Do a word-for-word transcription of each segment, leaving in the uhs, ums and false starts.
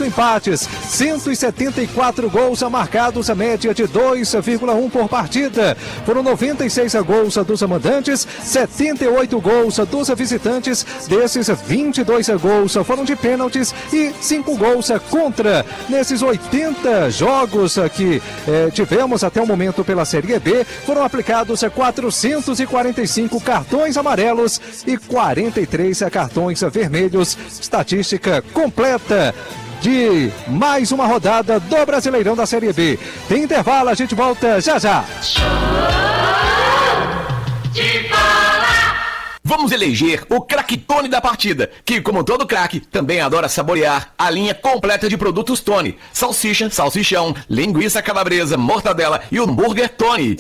empates, cento e setenta e quatro gols marcados, a média de dois vírgula um por partida. Foram noventa e seis gols dos mandantes, setenta e oito gols dos visitantes. Desses, vinte e dois gols foram de pênaltis e cinco gols contra. Nesses oitenta jogos que eh, tivemos até o momento pela Série B, foram aplicados quatrocentos e quarenta e cinco cartões amarelos e quarenta e três cartões vermelhos. Estatística completa de mais uma rodada do Brasileirão da Série B. Tem intervalo, a gente volta já já. Show de bola! Vamos eleger o craque Tony da partida, que, como todo craque, também adora saborear a linha completa de produtos Tony: salsicha, salsichão, linguiça calabresa, mortadela e hambúrguer Tony.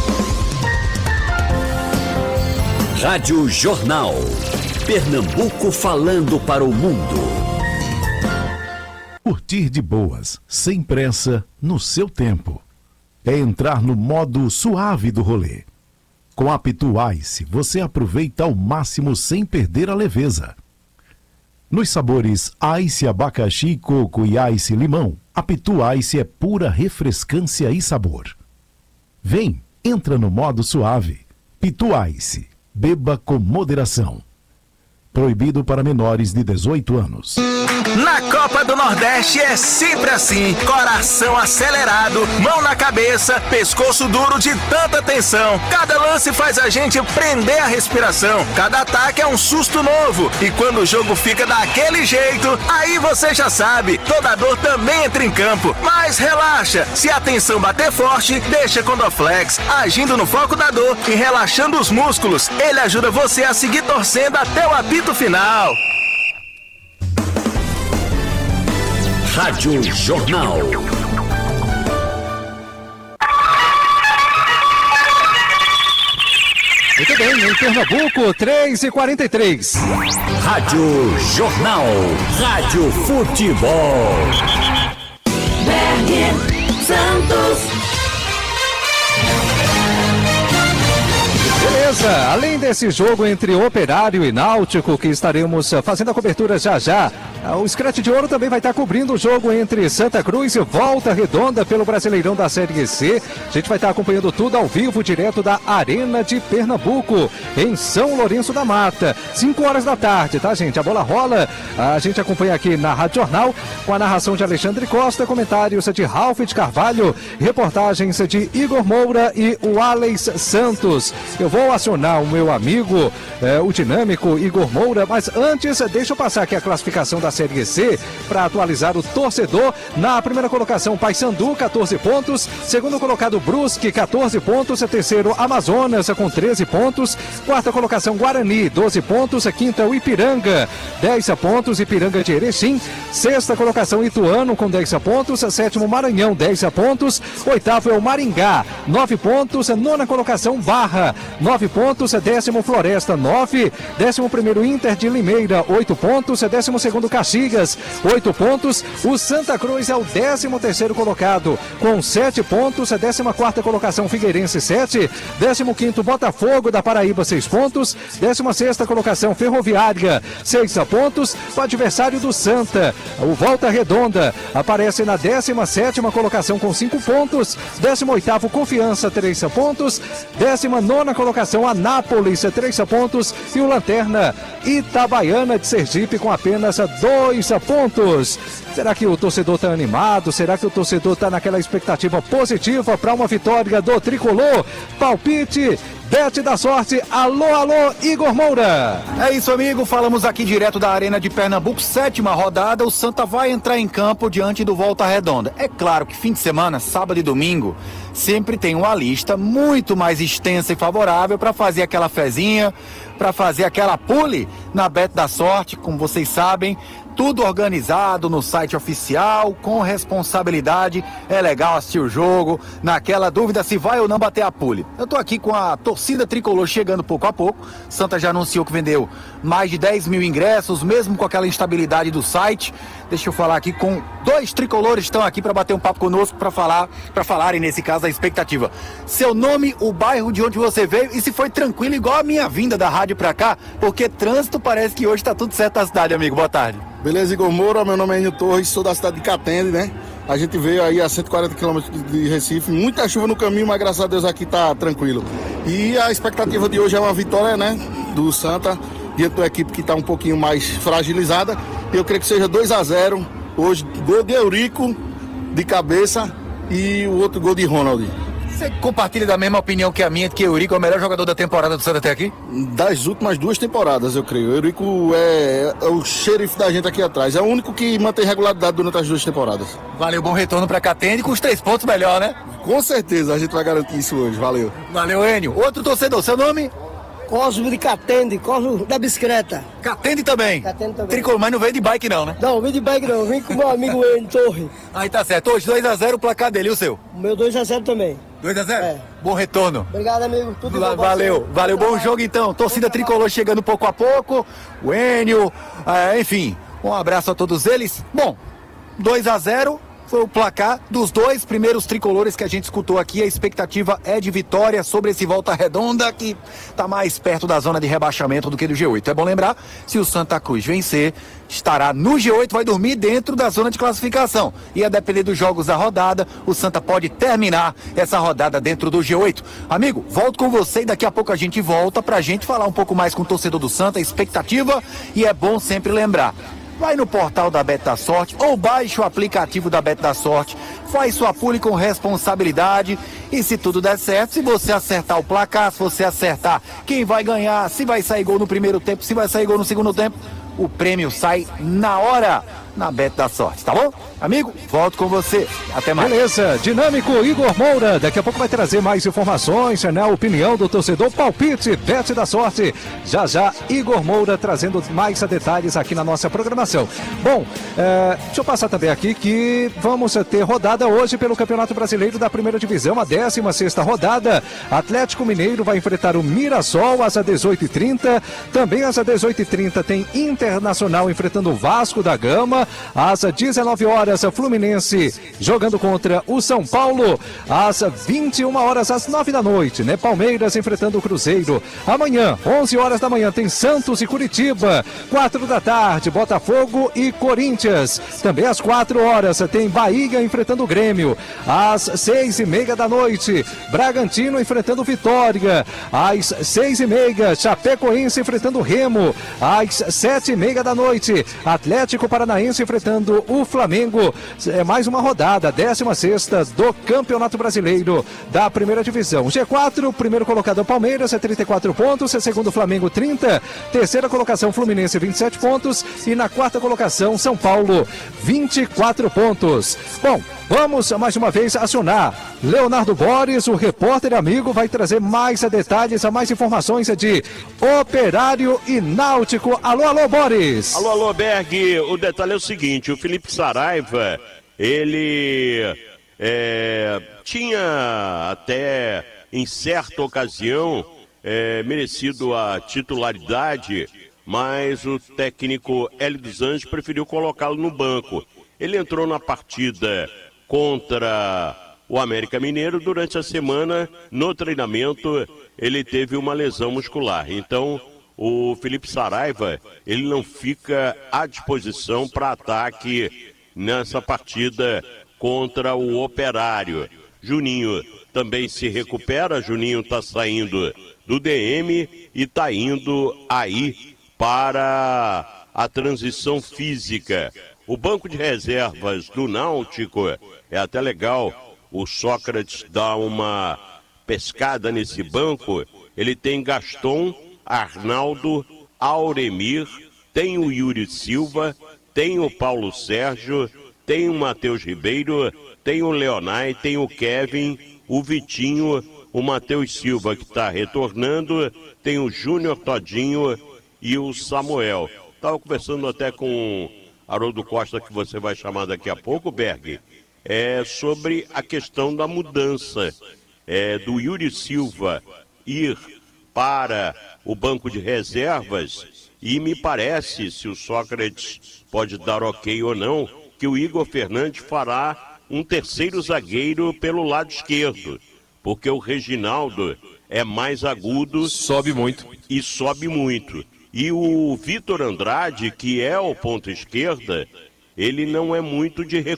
Rádio Jornal. Pernambuco falando para o mundo. Curtir de boas, sem pressa, no seu tempo. É entrar no modo suave do rolê. Com a Pitu Ice, você aproveita ao máximo sem perder a leveza. Nos sabores Ice abacaxi, coco e Ice limão, a Pitu Ice é pura refrescância e sabor. Vem, entra no modo suave. Pitu Ice, beba com moderação. Proibido para menores de dezoito anos. Na Copa do Nordeste é sempre assim: coração acelerado, mão na cabeça, pescoço duro de tanta tensão. Cada lance faz a gente prender a respiração. Cada ataque é um susto novo. E quando o jogo fica daquele jeito, aí você já sabe, toda dor também entra em campo. Mas relaxa, se a tensão bater forte, deixa com Dorflex, agindo no foco da dor e relaxando os músculos. Ele ajuda você a seguir torcendo até o apito final. Rádio Jornal. Muito bem, em Pernambuco, três e quarenta e três. Rádio Jornal. Rádio Futebol. Berg Santos. Beleza, além desse jogo entre Operário e Náutico, que estaremos fazendo a cobertura já já, o Scratch de Ouro também vai estar cobrindo o jogo entre Santa Cruz e Volta Redonda pelo Brasileirão da Série C. A gente vai estar acompanhando tudo ao vivo, direto da Arena de Pernambuco, em São Lourenço da Mata. cinco horas da tarde, tá, gente? A bola rola, a gente acompanha aqui na Rádio Jornal, com a narração de Alexandre Costa, comentários de Ralf de Carvalho, reportagens de Igor Moura e o Alex Santos. Eu vou acionar o meu amigo, eh, o dinâmico Igor Moura, mas antes, deixa eu passar aqui a classificação da Série C para atualizar o torcedor. Na primeira colocação, Paysandu, catorze pontos. Segundo colocado, Brusque, catorze pontos. Terceiro, Amazonas, com treze pontos. Quarta colocação, Guarani, doze pontos. Quinta, o Ipiranga, dez pontos. Ipiranga de Erechim. Sexta colocação, Ituano, com dez pontos. Sétimo, Maranhão, dez pontos. Oitavo é o Maringá, nove pontos. Nona colocação, Barra, nove pontos. Décimo, Floresta, nove. Décimo primeiro, Inter de Limeira, oito pontos. Décimo segundo, Caxias, oito pontos. O Santa Cruz é o décimo terceiro colocado, com sete pontos. A décima quarta colocação, Figueirense, sete. Décimo quinto, Botafogo da Paraíba, seis pontos. Décima sexta colocação, Ferroviária, seis pontos. O adversário do Santa, o Volta Redonda, aparece na décima sétima colocação com cinco pontos. Décimo oitavo, Confiança, três pontos. Décima nona colocação, Anápolis, três pontos. E o Lanterna, Itabaiana de Sergipe, com apenas dois pontos. Será que o torcedor está animado? Será que o torcedor está naquela expectativa positiva para uma vitória do Tricolor? Palpite, Bet da Sorte. Alô, alô, Igor Moura. É isso, amigo. Falamos aqui direto da Arena de Pernambuco, sétima rodada. O Santa vai entrar em campo diante do Volta Redonda. É claro que fim de semana, sábado e domingo, sempre tem uma lista muito mais extensa e favorável para fazer aquela fezinha, para fazer aquela pule na Bet da Sorte, como vocês sabem. Tudo organizado no site oficial, com responsabilidade. É legal assistir o jogo, naquela dúvida se vai ou não bater a pule. Eu tô aqui com a torcida tricolor chegando pouco a pouco. Santa já anunciou que vendeu mais de dez mil ingressos, mesmo com aquela instabilidade do site. Deixa eu falar aqui com dois tricolores que estão aqui para bater um papo conosco, para falar, para falarem nesse caso a expectativa. Seu nome, o bairro de onde você veio e se foi tranquilo igual a minha vinda da rádio para cá, porque trânsito parece que hoje tá tudo certo na cidade, amigo. Boa tarde. Beleza, Igor Moura, meu nome é Enio Torres, sou da cidade de Catende, né? A gente veio aí a cento e quarenta quilômetros de Recife, muita chuva no caminho, mas graças a Deus aqui tá tranquilo. E a expectativa de hoje é uma vitória, né, do Santa, diante da equipe que tá um pouquinho mais fragilizada. Eu creio que seja dois a zero, hoje gol de Eurico, de cabeça, e o outro gol de Ronald. Você compartilha da mesma opinião que a minha, de que o Eurico é o melhor jogador da temporada do Santa até aqui? Das últimas duas temporadas, eu creio. O Eurico é, é o xerife da gente aqui atrás. É o único que mantém regularidade durante as duas temporadas. Valeu, bom retorno pra Catende, com os três pontos melhor, né? Com certeza, a gente vai garantir isso hoje. Valeu. Valeu, Enio. Outro torcedor, seu nome? Cosmo de Catende, Cosmo da bicicleta. Catende também? Catende também. Tricolor, mas não veio de bike não, né? Não, vim de bike não, vim com meu amigo Enio Torre. Aí tá certo. Hoje dois a zero o placar dele, e o seu? O meu dois a zero também. dois a zero? É. Bom retorno. Obrigado, amigo. Tudo Va- bom. Valeu, valeu. Bom jogo então. Torcida Tricolor chegando pouco a pouco. O Enio, é, enfim. Um abraço a todos eles. Bom, dois a zero foi o placar dos dois primeiros tricolores que a gente escutou aqui. A expectativa é de vitória sobre esse Volta Redonda, que está mais perto da zona de rebaixamento do que do G oito. É bom lembrar, se o Santa Cruz vencer, estará no G oito, vai dormir dentro da zona de classificação. E a depender dos jogos da rodada, o Santa pode terminar essa rodada dentro do G oito. Amigo, volto com você e daqui a pouco a gente volta pra gente falar um pouco mais com o torcedor do Santa, a expectativa, e é bom sempre lembrar. Vai no portal da Bet da Sorte ou baixe o aplicativo da Bet da Sorte, faz sua pule com responsabilidade e se tudo der certo, se você acertar o placar, se você acertar quem vai ganhar, se vai sair gol no primeiro tempo, se vai sair gol no segundo tempo, o prêmio sai na hora na Bet da Sorte, tá bom? Amigo, volto com você. Até mais. Beleza, dinâmico Igor Moura, daqui a pouco vai trazer mais informações, né? Opinião do torcedor, palpite, Bet da Sorte. Já já, Igor Moura trazendo mais detalhes aqui na nossa programação. Bom, é, deixa eu passar também aqui que vamos ter rodada hoje pelo Campeonato Brasileiro da Primeira Divisão, a décima sexta rodada. Atlético Mineiro vai enfrentar o Mirassol às dezoito e trinta. Também às dezoito e trinta tem Internacional enfrentando o Vasco da Gama. Às dezenove horas, Fluminense jogando contra o São Paulo. Às vinte e uma horas, às nove da noite, né? Palmeiras enfrentando o Cruzeiro. Amanhã, onze horas da manhã, tem Santos e Curitiba. quatro da tarde, Botafogo e Corinthians. Também às quatro horas, tem Bahia enfrentando o Grêmio. Às seis e meia da noite, Bragantino enfrentando Vitória. Às seis e meia, Chapecoense enfrentando o Remo. Às sete e meia da noite, Atlético Paranaense enfrentando o Flamengo. É mais uma rodada, décima sexta do Campeonato Brasileiro da Primeira Divisão. G quatro, primeiro colocado Palmeiras, é trinta e quatro pontos. Segundo Flamengo, trinta. Terceira colocação Fluminense, vinte e sete pontos. E na quarta colocação São Paulo, vinte e quatro pontos. Bom, vamos mais uma vez acionar Leonardo Boris, o repórter amigo, vai trazer mais detalhes, mais informações de Operário e Náutico. Alô, alô, Boris. Alô, alô, Berg. O detalhe é o seguinte, o Felipe Saraiva, ele é, tinha até em certa ocasião é, merecido a titularidade, mas o técnico Hélio dos Anjos preferiu colocá-lo no banco. Ele entrou na partida contra o América Mineiro. Durante a semana, no treinamento, ele teve uma lesão muscular. Então, o Felipe Saraiva, ele não fica à disposição para ataque nessa partida contra o Operário. Juninho também se recupera, Juninho está saindo do D M e está indo aí para a transição física. O banco de reservas do Náutico, é até legal, o Sócrates dá uma pescada nesse banco. Ele tem Gaston, Arnaldo, Auremir, tem o Yuri Silva, tem o Paulo Sérgio, tem o Matheus Ribeiro, tem o Leonai, tem o Kevin, o Vitinho, o Matheus Silva que está retornando, tem o Júnior Todinho e o Samuel. Estava conversando até com Haroldo Costa, que você vai chamar daqui a pouco, Berg, é sobre a questão da mudança é, do Yuri Silva ir para o banco de reservas, e me parece, se o Sócrates pode dar ok ou não, que o Igor Fernandes fará um terceiro zagueiro pelo lado esquerdo, porque o Reginaldo é mais agudo, sobe muito e sobe muito. E o Vitor Andrade, que é o ponta esquerda, ele não é muito de